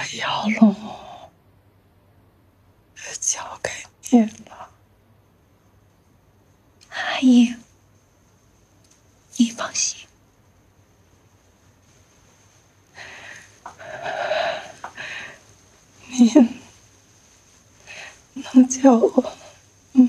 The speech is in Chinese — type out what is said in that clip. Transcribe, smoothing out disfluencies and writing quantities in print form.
瑶龙交给你了， 阿姨，你放心。 您能叫我